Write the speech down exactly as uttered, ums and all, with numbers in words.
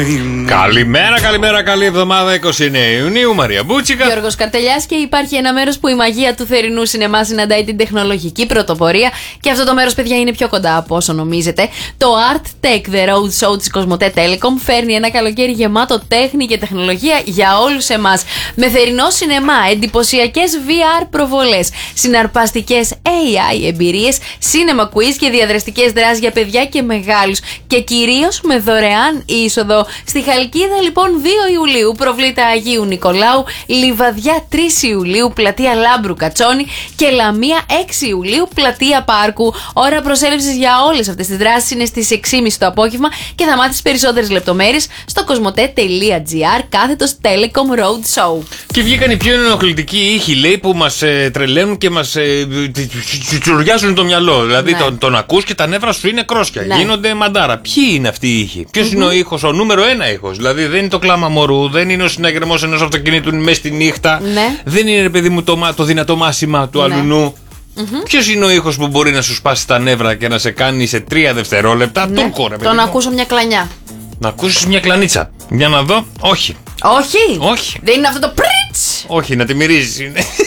Καλημέρα, καλημέρα, καλή εβδομάδα. είκοσι εννέα Ιουνίου, Μαρία Μπούτσικα. Γιώργος Καρτελιάς, και υπάρχει ένα μέρος που η μαγεία του θερινού σινεμά συναντάει την τεχνολογική πρωτοπορία. Και αυτό το μέρος, παιδιά, είναι πιο κοντά από όσο νομίζετε. Το Art Tech The Road Show της Κοσμοτέ Telecom φέρνει ένα καλοκαίρι γεμάτο τέχνη και τεχνολογία για όλους εμάς. Με θερινό σινεμά, εντυπωσιακές βι αρ προβολές, συναρπαστικές έι άι εμπειρίες, cinema quiz και διαδραστικές δράσεις για παιδιά και μεγάλους. Και κυρίως με δωρεάν είσοδο. Στη Χαλκίδα, λοιπόν, δύο Ιουλίου, προβλήτα Αγίου Νικολάου, Λιβαδιά τρεις Ιουλίου, πλατεία Λάμπρου Κατσόνη και Λαμία έξι Ιουλίου, πλατεία Πάρκου. Ώρα προσέλευσης για όλες αυτές τις δράσεις είναι στις έξι και μισή το απόγευμα και θα μάθεις περισσότερες λεπτομέρειες στο κοσμοτέ.gr κάθετος Telecom Road Show. Και βγήκαν οι πιο ενοχλητικοί ήχοι, λέει, που μας ε, τρελαίνουν και μας ε, τσουριάζουν το μυαλό. Δηλαδή, ναι. τον, τον ακούς και τα νεύρα σου είναι κρόσκια. Ναι. Γίνονται μαντάρα. Ποιοι είναι αυτοί οι ήχοι? Ποιος mm-hmm. είναι ο ήχος, ο νούμερο ένα ήχος? Δηλαδή, δεν είναι το κλάμα μωρού, δεν είναι ο συναγερμός ενός αυτοκινήτου μέσα στη νύχτα, ναι. δεν είναι, ρε παιδί μου, το, το δυνατό μάσιμα του ναι. αλουνού. Mm-hmm. Ποιος είναι ο ήχος που μπορεί να σου σπάσει τα νεύρα και να σε κάνει σε τρία δευτερόλεπτα? Ναι. Τον χώρο, τον ακούσω μια κλανιά. Να ακούσεις μια κλανίτσα. Για να δω, όχι. Όχι. Όχι. Δεν είναι αυτό το πριτς. Όχι, να τη μυρίζεις.